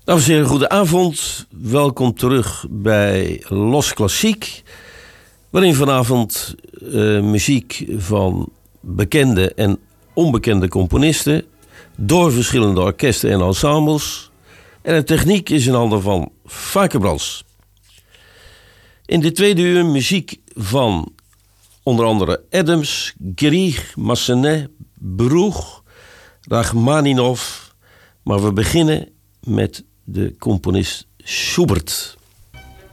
Dames en heren, goedenavond. Welkom terug bij Los Klassiek, waarin vanavond muziek van bekende en onbekende componisten door verschillende orkesten en ensembles. En de techniek is in handen van Vakebrands. In de tweede uur muziek van onder andere Adams, Grieg, Massenet, Bruch, Rachmaninov. Maar we beginnen met de componist Schubert.